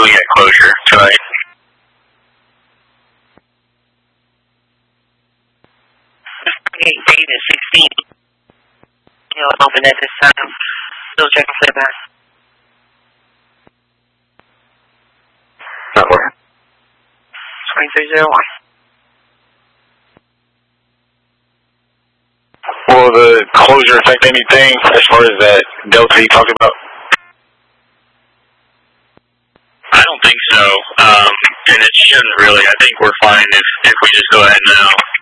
Juliet closure tonight. David 16. Open at this time. Still checking playback. Not where? 2301. Will the closure affect anything as far as that delta you talked about? I don't think so. And it shouldn't really. I think we're fine if we just go ahead now.